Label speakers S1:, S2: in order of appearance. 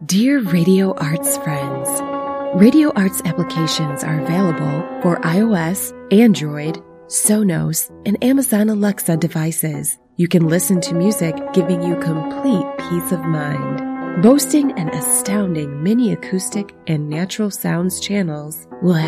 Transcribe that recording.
S1: Dear Radio Arts friends, Radio Arts applications are available for iOS, Android, Sonos, and Amazon Alexa devices. You can listen to music giving you complete peace of mind. Boasting an astounding mini acoustic and natural sounds channels will